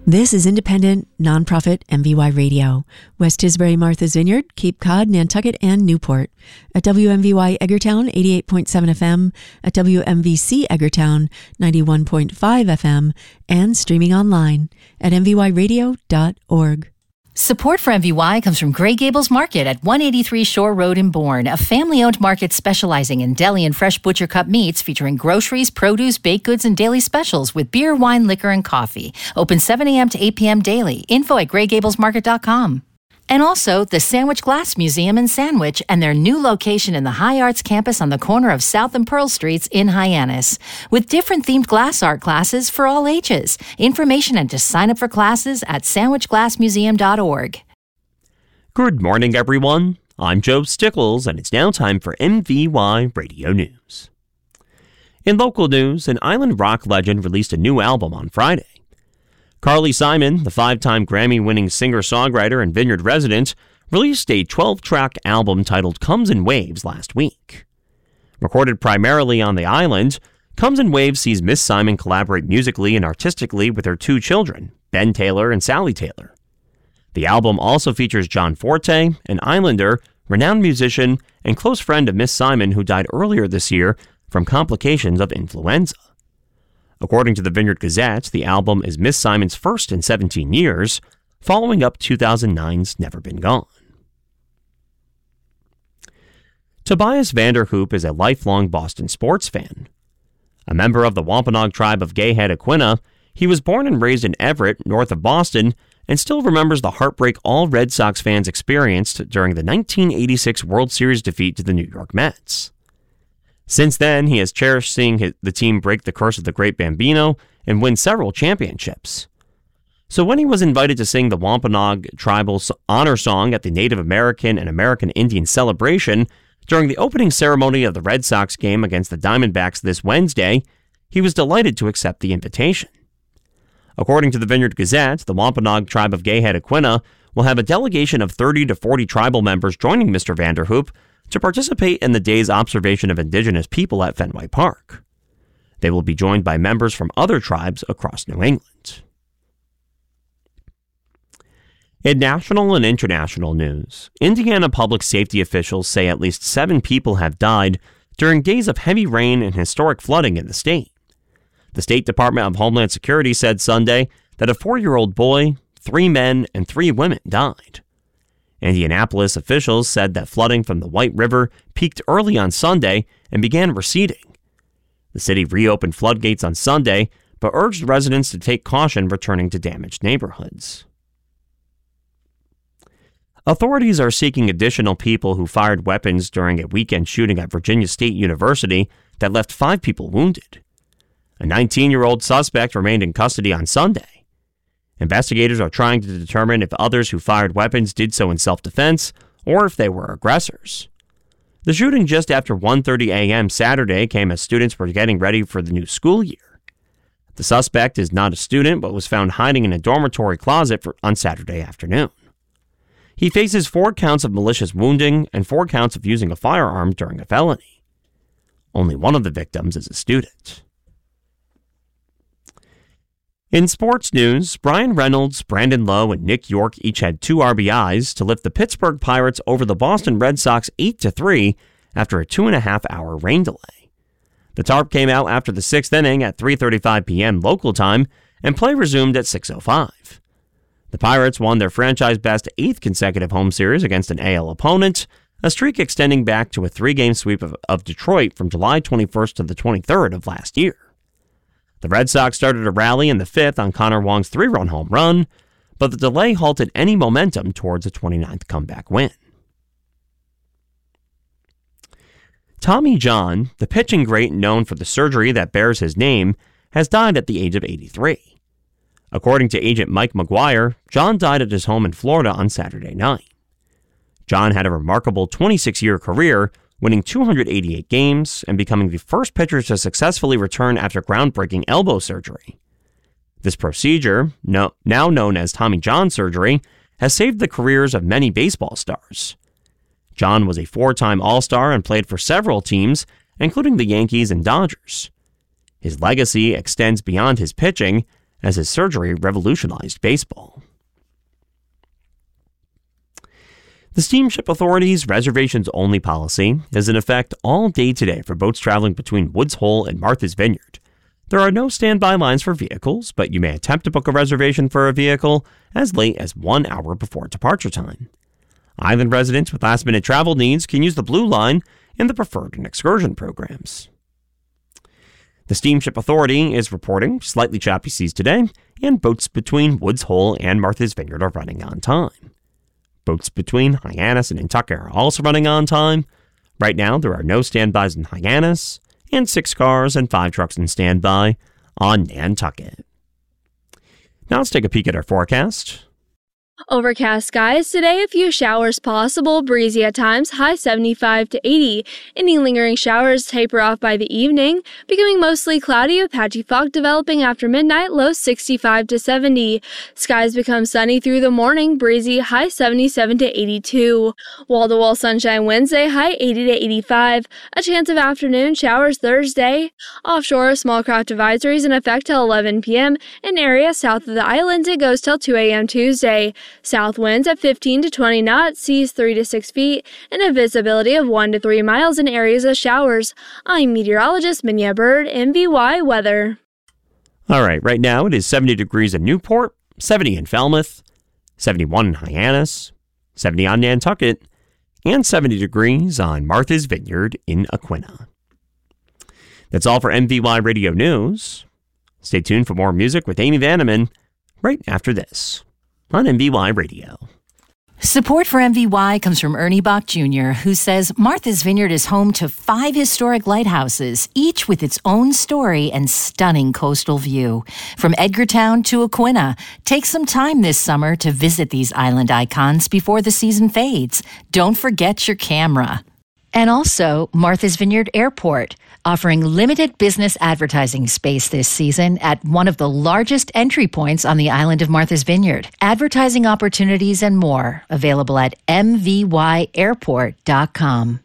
This is independent, nonprofit MVY Radio. West Tisbury, Martha's Vineyard, Cape Cod, Nantucket, and Newport. At WMVY Edgartown, 88.7 FM. At WMVC Edgartown, 91.5 FM. And streaming online at mvyradio.org. Support for MVY comes from Grey Gables Market at 183 Shore Road in Bourne, a family-owned market specializing in deli and fresh butcher cut meats featuring groceries, produce, baked goods, and daily specials with beer, wine, liquor, and coffee. Open 7 a.m. to 8 p.m. daily. Info at greygablesmarket.com. And also the Sandwich Glass Museum in Sandwich and their new location in the High Arts campus on the corner of South and Pearl Streets in Hyannis, with different themed glass art classes for all ages. Information and to sign up for classes at sandwichglassmuseum.org. Good morning, everyone. I'm Joe Stickles, and it's now time for MVY Radio News. In local news, an island rock legend released a new album on Friday. Carly Simon, the 5-time Grammy-winning singer-songwriter and Vineyard resident, released a 12-track album titled Comes in Waves last week. Recorded primarily on the island, Comes in Waves sees Miss Simon collaborate musically and artistically with her 2 children, Ben Taylor and Sally Taylor. The album also features John Forte, an islander, renowned musician, and close friend of Miss Simon who died earlier this year from complications of influenza. According to the Vineyard Gazette, the album is Miss Simon's first in 17 years, following up 2009's Never Been Gone. Tobias Vanderhoop is a lifelong Boston sports fan. A member of the Wampanoag tribe of Gayhead Aquina, he was born and raised in Everett, north of Boston, and still remembers the heartbreak all Red Sox fans experienced during the 1986 World Series defeat to the New York Mets. Since then, he has cherished seeing the team break the curse of the Great Bambino and win several championships. So when he was invited to sing the Wampanoag Tribal Honor Song at the Native American and American Indian celebration during the opening ceremony of the Red Sox game against the Diamondbacks this Wednesday, he was delighted to accept the invitation. According to the Vineyard Gazette, the Wampanoag tribe of Gayhead Aquina will have a delegation of 30 to 40 tribal members joining Mr. Vanderhoop to participate in the day's observation of indigenous people at Fenway Park. They will be joined by members from other tribes across New England. In national and international news, Indiana public safety officials say at least 7 people have died during days of heavy rain and historic flooding in the state. The State Department of Homeland Security said Sunday that a 4-year-old boy, 3 men, and 3 women died. Indianapolis officials said that flooding from the White River peaked early on Sunday and began receding. The city reopened floodgates on Sunday, but urged residents to take caution returning to damaged neighborhoods. Authorities are seeking additional people who fired weapons during a weekend shooting at Virginia State University that left 5 people wounded. A 19-year-old suspect remained in custody on Sunday. Investigators are trying to determine if others who fired weapons did so in self-defense or if they were aggressors. The shooting just after 1:30 a.m. Saturday came as students were getting ready for the new school year. The suspect is not a student but was found hiding in a dormitory closet on Saturday afternoon. He faces 4 counts of malicious wounding and 4 counts of using a firearm during a felony. Only one of the victims is a student. In sports news, Brian Reynolds, Brandon Lowe, and Nick York each had 2 RBIs to lift the Pittsburgh Pirates over the Boston Red Sox 8-3 after a 2.5-hour rain delay. The tarp came out after the 6th inning at 3:35 p.m. local time, and play resumed at 6:05. The Pirates won their franchise-best 8th consecutive home series against an AL opponent, a streak extending back to a 3-game sweep of Detroit from July 21st to the 23rd of last year. The Red Sox started a rally in the 5th on Connor Wong's 3-run home run, but the delay halted any momentum towards a 29th comeback win. Tommy John, the pitching great known for the surgery that bears his name, has died at the age of 83. According to agent Mike McGuire, John died at his home in Florida on Saturday night. John had a remarkable 26-year career, winning 288 games and becoming the first pitcher to successfully return after groundbreaking elbow surgery. This procedure, now known as Tommy John surgery, has saved the careers of many baseball stars. John was a 4-time All-Star and played for several teams, including the Yankees and Dodgers. His legacy extends beyond his pitching, as his surgery revolutionized baseball. The Steamship Authority's reservations-only policy is in effect all day today for boats traveling between Woods Hole and Martha's Vineyard. There are no standby lines for vehicles, but you may attempt to book a reservation for a vehicle as late as 1 hour before departure time. Island residents with last-minute travel needs can use the Blue Line in the Preferred and Excursion programs. The Steamship Authority is reporting slightly choppy seas today, and boats between Woods Hole and Martha's Vineyard are running on time. Boats between Hyannis and Nantucket are also running on time. Right now, there are no standbys in Hyannis, and 6 cars and 5 trucks in standby on Nantucket. Now let's take a peek at our forecast. Overcast skies today, a few showers possible, breezy at times, high 75 to 80. Any lingering showers taper off by the evening, becoming mostly cloudy with patchy fog developing after midnight, low 65 to 70. Skies become sunny through the morning, breezy, high 77 to 82. Wall-to-wall sunshine Wednesday, high 80 to 85. A chance of afternoon showers Thursday. Offshore, small craft advisories in effect till 11 p.m. In areas south of the island, it goes till 2 a.m. Tuesday. South winds at 15 to 20 knots, seas 3 to 6 feet, and a visibility of 1 to 3 miles in areas of showers. I'm meteorologist Minya Bird, MVY Weather. All right now it is 70 degrees in Newport, 70 in Falmouth, 71 in Hyannis, 70 on Nantucket, and 70 degrees on Martha's Vineyard in Aquina. That's all for MVY Radio News. Stay tuned for more music with Amy Vanneman right after this on MVY Radio. Support for MVY comes from Ernie Bach Jr., who says Martha's Vineyard is home to 5 historic lighthouses, each with its own story and stunning coastal view. From Edgartown to Aquina, take some time this summer to visit these island icons before the season fades. Don't forget your camera. And also Martha's Vineyard Airport, offering limited business advertising space this season at one of the largest entry points on the island of Martha's Vineyard. Advertising opportunities and more available at mvyairport.com.